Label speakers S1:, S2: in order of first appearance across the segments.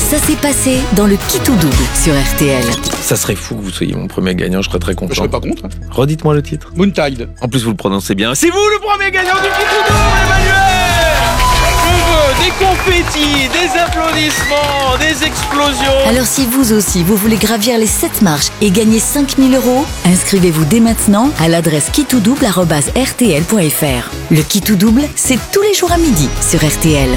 S1: Ça s'est passé dans le qui tout double sur RTL.
S2: Ça serait fou que vous soyez mon premier gagnant, je serais très content.
S3: Je serais pas contre.
S2: Redites-moi le titre.
S3: Moontide.
S2: En plus, vous le prononcez bien. C'est vous le premier gagnant du qui tout double, Emmanuel. Je veux des confettis, des applaudissements, des explosions.
S1: Alors si vous aussi, vous voulez gravir les 7 marches et gagner 5 000 €, inscrivez-vous dès maintenant à l'adresse quittoudoudouble@rtl.fr. Le qui tout double, c'est tous les jours à midi sur RTL.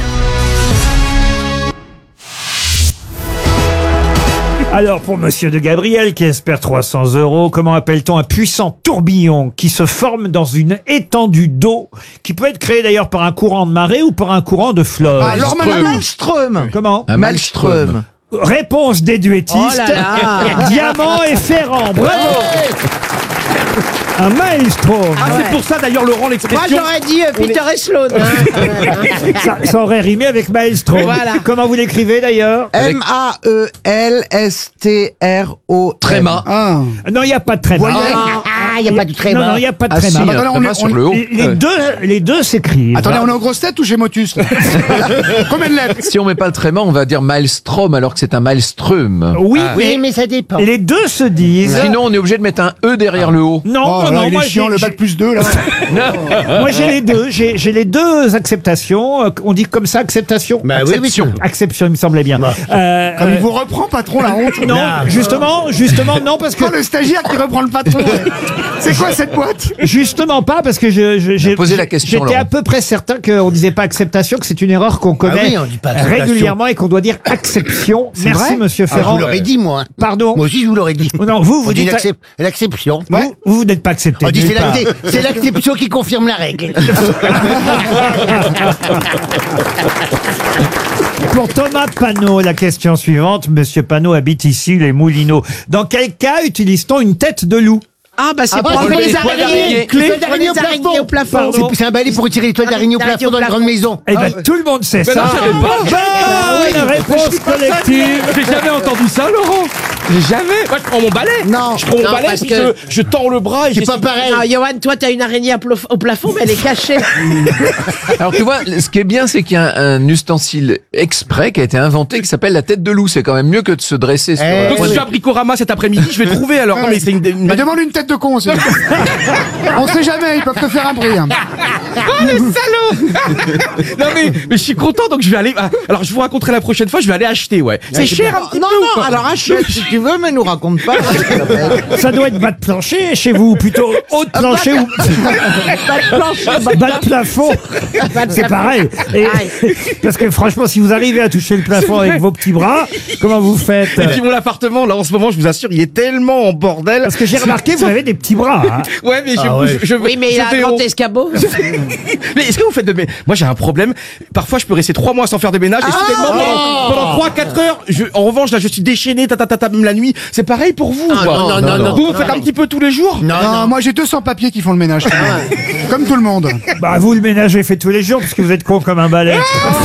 S4: Alors, pour Monsieur de Gabriel, qui espère 300 €, comment appelle-t-on un puissant tourbillon qui se forme dans une étendue d'eau, qui peut être créé d'ailleurs par un courant de marée ou par un courant de fleuve?
S5: Alors, Maelstrom.
S4: Comment?
S5: Un Maelstrom.
S4: Réponse des duettistes.
S5: Oh là là.
S4: Diamant et Ferrand. Bravo. Un maelstrom.
S3: Ah, c'est pour ça d'ailleurs, Laurent,
S5: Moi,
S3: l'expression.
S5: j'aurais dit Peter et Sloan.
S4: Ça aurait rimé avec maelstrom.
S5: Voilà.
S4: Comment vous l'écrivez d'ailleurs?
S5: M-A-E-L-S-T-R-O.
S2: Tréma.
S4: Non, il n'y a pas de tréma.
S5: Ah, il n'y a pas de tréma.
S4: Non, il n'y a pas de
S2: Ah si,
S4: tréma.
S2: un tréma sur le haut.
S4: Les deux s'écrivent.
S6: Attendez, on est aux grosses têtes ou chez Motus? Combien de lettres?
S7: Si on met pas le tréma, on va dire maelstrom alors que c'est un maelstrom.
S4: Oui,
S5: Oui, mais ça dépend.
S4: les deux se disent.
S7: Sinon, on est obligé de mettre un E derrière le haut.
S4: Non,
S6: Oh,
S4: non,
S6: là, il
S4: moi
S6: est chiant, le bac plus 2, là.
S4: moi j'ai les deux. J'ai les deux acceptations. On dit comme ça, acceptation.
S7: Acception.
S4: Acception, il me semblait bien.
S6: Comme il vous reprend, patron, la honte.
S4: Non, justement, non, parce que
S6: Oh, le stagiaire qui reprend le patron. C'est quoi cette boîte?
S4: justement pas, parce que j'ai
S7: posé la question,
S4: J'étais
S7: Laurent.
S4: à peu près certain qu'on disait pas acceptation, que c'est une erreur qu'on commet
S5: oui, on dit pas acceptation.
S4: régulièrement et qu'on doit dire acception. Merci,
S6: vrai
S4: Monsieur
S5: Je
S4: Ferrand.
S5: vous l'aurais dit, moi.
S4: Pardon.
S5: Moi aussi, je vous l'aurais dit.
S4: Non, vous
S5: On dit
S4: dites.
S5: l'acception.
S4: Vous n'êtes pas accepté.
S5: On dit
S4: nulle part.
S5: c'est l'acception qui confirme la règle.
S4: Pour Thomas Panot, la question suivante. Monsieur Panot habite ici, les Moulineaux. Dans quel cas utilise-t-on une tête de loup?
S5: Ah, bah c'est pour
S7: enlever
S5: enlever
S7: les
S5: les
S7: toiles
S5: araignées.
S7: d'araignée.
S5: Les toiles d'araignée au plafond.
S4: Pardon.
S5: C'est un balai pour retirer les toiles d'araignée au plafond dans les grandes maisons.
S4: Eh ben, tout le monde sait ça.
S3: non, je savais pas.
S4: Bonne réponse collective.
S3: J'ai jamais entendu ça, Laurent. J'ai jamais. Moi, je prends mon balai.
S5: Non.
S3: Je prends mon
S5: Non,
S3: balai,
S5: parce
S3: puis
S5: que-
S3: je tends le bras et
S5: C'est pas pareil.
S8: Ah, Johan, toi, t'as une araignée au plafond, mais elle est cachée.
S7: Alors tu vois, ce qui est bien, c'est qu'il y a un ustensile exprès qui a été inventé qui s'appelle la tête de loup. C'est quand même mieux que de se dresser sur
S5: Eh,
S7: un
S3: Donc,
S7: point
S3: si
S7: de-
S3: je vais à Bricorama cet après-midi, je vais trouver alors. Non, mais c'est une
S6: Mais demande une tête de con aussi. On sait jamais, ils peuvent te faire un prix. Hein.
S3: Non, mais je suis content, donc je vais aller. Alors, je vous raconterai la prochaine fois, je vais aller acheter, ouais. C'est cher un petit peu ou pas
S5: alors achète si tu veux, mais nous raconte pas.
S4: Ça doit être bas de plancher chez vous, ou plutôt haut de plancher ou bas de plafond. C'est pareil. Et- parce que franchement, si vous arrivez à toucher le plafond avec vos petits bras, comment vous faites?
S3: Et puis mon appartement, là, en ce moment, je vous assure, il est tellement en bordel.
S4: Parce que j'ai remarqué, vous avez des petits bras. Hein.
S3: Ouais, mais je
S8: Oui, mais il a un grand escabeau.
S3: Mais est-ce que vous faites de ménage? Moi, j'ai un problème. Parfois, je peux rester 3 mois sans faire de ménage. Et soudainement, pendant 3-4 heures, en revanche, là, je suis déchaîné, même la nuit. C'est pareil pour vous, quoi.
S8: non.
S3: Vous faites un petit peu tous les jours?
S6: Non, moi j'ai 200 papiers qui font le ménage. Comme tout le monde.
S4: Bah, vous, le ménage est fait tous les jours, parce que vous êtes con comme un balai.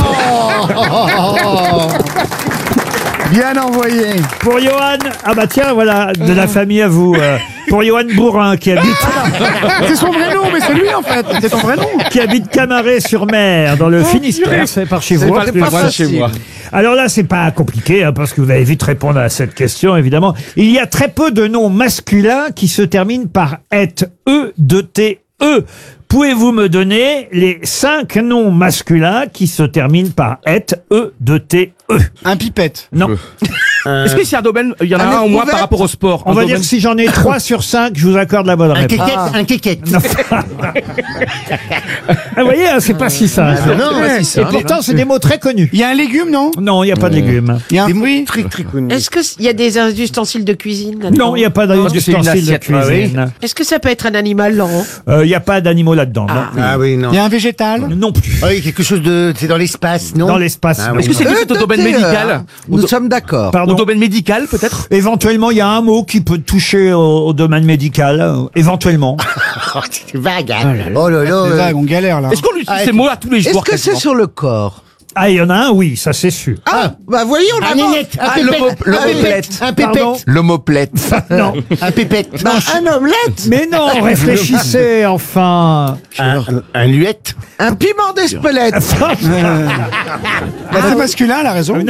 S6: Bien envoyé.
S4: Pour Johan, ah bah tiens, voilà, de la famille à vous. Pour Johan Bourrin, qui
S6: C'est son vrai nom, mais c'est lui en fait. C'est son vrai nom.
S4: habite Camaret-sur-Mer, dans le Finistère. C'est par chez vous.
S3: C'est pas loin de chez moi.
S4: Alors là, c'est pas compliqué, hein, parce que vous allez vite répondre à cette question, évidemment. Il y a très peu de noms masculins qui se terminent par et, de t, e. Pouvez-vous me donner les 5 noms masculins qui se terminent par et, de t, e?
S6: Un pipette.
S4: Non.
S3: Est-ce que c'est un domaine, il y en a un au moins par rapport au sport?
S4: On
S3: Un
S4: va
S3: domaine-
S4: dire que si j'en ai 3 sur 5, je vous accorde la bonne réponse.
S5: Un kékette.
S4: Non. Ah, vous voyez, hein, c'est pas si simple. Et pourtant, c'est des mots très connus.
S6: Il y a un légume, non?
S4: Non, il n'y a pas de légumes.
S6: Il y a un fruit.
S5: Très connu.
S8: Est-ce qu'il y a des ustensiles de cuisine là-dedans?
S4: Non, il n'y a pas
S7: que c'est une
S4: d'ustensile de
S7: assiette.
S4: cuisine.
S8: Est-ce que ça peut être un animal, Laurent?
S4: Il n'y a pas d'animaux là-dedans. Non.
S5: Ah oui, non.
S6: Il y a un végétal.
S4: Non plus.
S5: Ah oui, quelque chose de. C'est dans l'espace, non?
S4: Dans l'espace.
S5: Ah
S4: non.
S5: oui.
S3: Est-ce que c'est quelque chose au domaine médical?
S5: Nous sommes d'accord.
S3: Au
S4: Pardon.
S3: domaine médical, peut-être?
S4: Éventuellement, il y a un mot qui peut toucher au domaine médical. Éventuellement.
S5: C'est vague, hein. Oh là
S6: C'est
S5: là.
S6: vague, on galère là.
S3: Est-ce qu'on utilise ces mots-là tous les jours? quasiment
S5: sur le corps?
S4: Ah, il y en a un, oui, ça c'est sûr.
S5: Ah, bah voyons, un nénette, un pépette, un
S4: Pardon
S5: pépette,
S7: L'homoplète.
S4: Non.
S5: un pépette, un omelette,
S4: Mais non, réfléchissez, enfin.
S5: un luette, un piment d'Espelette.
S6: Bah, c'est masculin, elle a raison.